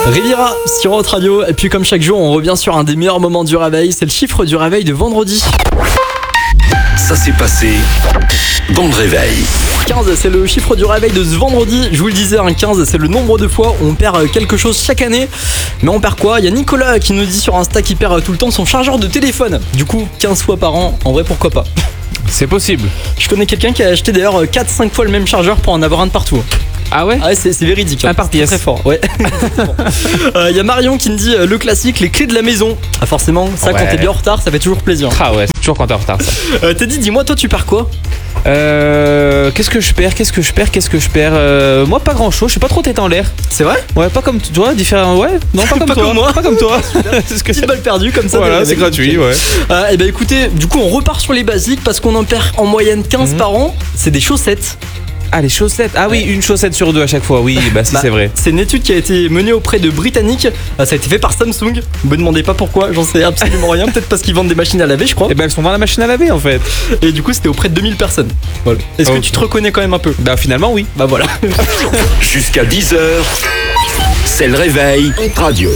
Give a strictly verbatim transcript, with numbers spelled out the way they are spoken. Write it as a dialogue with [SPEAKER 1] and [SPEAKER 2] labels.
[SPEAKER 1] Riviera sur Hot Radio. Et puis comme chaque jour, on revient sur un des meilleurs moments du réveil. C'est le chiffre du réveil de vendredi.
[SPEAKER 2] Ça s'est passé dans le réveil.
[SPEAKER 1] quinze, c'est le chiffre du réveil de ce vendredi. Je vous le disais, un quinze, c'est le nombre de fois où on perd quelque chose chaque année. Mais on perd quoi? Il y a Nicolas qui nous dit sur Insta qu'il perd tout le temps son chargeur de téléphone. Du coup, quinze fois par an, en vrai, pourquoi pas?
[SPEAKER 3] C'est possible.
[SPEAKER 1] Je connais quelqu'un qui a acheté d'ailleurs quatre cinq fois le même chargeur pour en avoir un de partout.
[SPEAKER 3] Ah ouais?
[SPEAKER 1] Ah ouais, c'est, c'est véridique.
[SPEAKER 3] Un par pièce.
[SPEAKER 1] Très fort, ouais. Il euh, y a Marion qui me dit euh, le classique, les clés de la maison. Ah forcément, ça
[SPEAKER 3] Ouais.
[SPEAKER 1] quand t'es bien en retard, ça fait toujours plaisir.
[SPEAKER 3] Ah ouais, c'est toujours quand t'es en retard ça.
[SPEAKER 1] Euh, Teddy, dis-moi, toi tu perds quoi?
[SPEAKER 3] Euh, qu'est-ce que je perds? Qu'est-ce que je perds? Qu'est-ce que je perds? Euh, Moi pas grand chose, je suis pas trop tête en l'air.
[SPEAKER 1] C'est vrai?
[SPEAKER 3] Ouais, pas comme toi, différent. Ouais, non, pas comme
[SPEAKER 1] Pas
[SPEAKER 3] toi.
[SPEAKER 1] comme moi.
[SPEAKER 3] Pas comme toi. C'est ce que
[SPEAKER 1] Petite balle perdue comme ça.
[SPEAKER 3] Voilà,
[SPEAKER 1] des-
[SPEAKER 3] c'est
[SPEAKER 1] des-
[SPEAKER 3] gratuit, ouais.
[SPEAKER 1] Euh, et bah écoutez, du coup on repart sur les basiques parce qu'on en perd en moyenne quinze
[SPEAKER 3] Mhm.
[SPEAKER 1] par an. C'est des chaussettes.
[SPEAKER 3] Ah, les chaussettes. Ah oui,
[SPEAKER 1] Ouais.
[SPEAKER 3] une chaussette sur deux à chaque fois. Oui, bah si,
[SPEAKER 1] Bah,
[SPEAKER 3] c'est vrai.
[SPEAKER 1] C'est une étude qui a été menée auprès de Britanniques. Euh, Ça a été fait par Samsung. Me demandez pas pourquoi, j'en sais absolument rien. Peut-être parce qu'ils vendent des machines à laver, je crois.
[SPEAKER 3] Et ben elles sont dans la machine à laver en fait.
[SPEAKER 1] Et du coup c'était auprès de deux mille personnes. Voilà. Est-ce que
[SPEAKER 3] Ok.
[SPEAKER 1] tu te reconnais quand même un peu?
[SPEAKER 3] Bah finalement oui.
[SPEAKER 1] Bah voilà.
[SPEAKER 2] Jusqu'à dix heures, c'est le réveil Hot Radio.